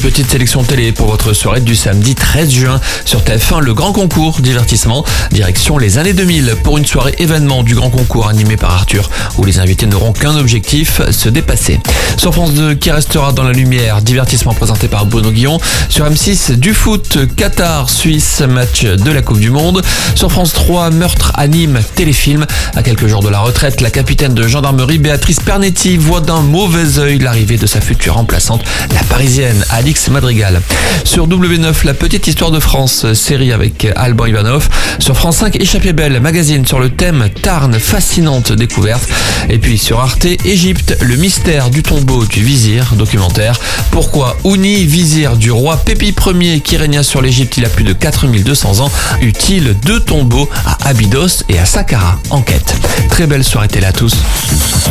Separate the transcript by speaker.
Speaker 1: petite sélection télé pour votre soirée du samedi 13 juin. Sur TF1, le grand concours divertissement, direction les années 2000 pour une soirée événement du grand concours animé par Arthur, où les invités n'auront qu'un objectif, se dépasser. Sur France 2, qui restera dans la lumière, divertissement présenté par Bruno Guillon. Sur M6, du foot, Qatar, Suisse, match de la Coupe du Monde. Sur France 3, meurtre à Nîmes, téléfilm. À quelques jours de la retraite, la capitaine de gendarmerie Béatrice Pernetti voit d'un mauvais œil l'arrivée de sa future remplaçante, la parisienne Alix Madrigal. Sur W9, la petite histoire de France, série avec Alban Ivanov. Sur France 5, Échappée belle, magazine sur le thème Tarn, fascinante découverte. Et puis sur Arte, Égypte, le mystère du tombeau du vizir, documentaire. Pourquoi Ouni, vizir du roi Pépi Ier qui régna sur l'Égypte il y a plus de 4200 ans, eut-il 2 tombeaux à Abydos et à Saqqara? Enquête. Très belle soirée télé à tous.